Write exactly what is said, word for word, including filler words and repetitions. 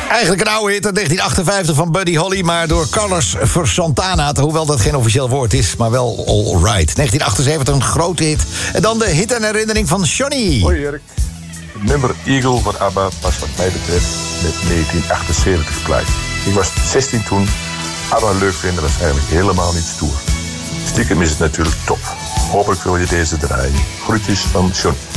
Eigenlijk een oude hit uit negentien achtenvijftig van Buddy Holly, maar door Carlos Santana, hoewel dat geen officieel woord is, maar wel all right. negentien achtenzeventig, een grote hit. En dan de hit en herinnering van Johnny. Hoi Erik. Het nummer Eagle van ABBA was wat mij betreft met negentien achtenzeventig plaatje. Ik was zestien toen. ABBA leuk vinden was eigenlijk helemaal niet stoer. Stiekem is het natuurlijk top. Hopelijk wil je deze draaien. Groetjes van Johnny.